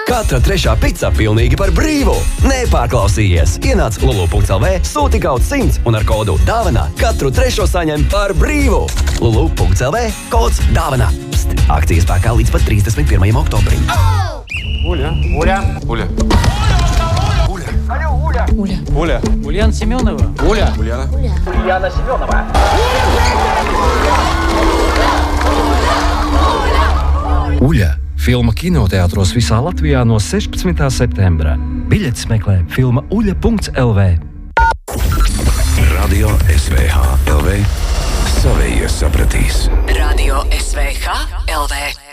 Katra trešā pica pilnīgi par brīvu. Nepārklausījies! Ienāc lulu.lv, sūti kaut 100 un ar kodu dāvana katru trešo saņem par brīvu. Lulu.lv, kods dāvana. Pst! Akcijas spēkā līdz pat 31. oktobrim. Уля. Ульяна Семенова. Ульяна Семенова. Uļa – filma kinoteātros visā Latvijā no 16. septembra. Biļetes meklē filma uļa.lv. Radio SVH LV. Savējie sapratīs. Radio SVH LV.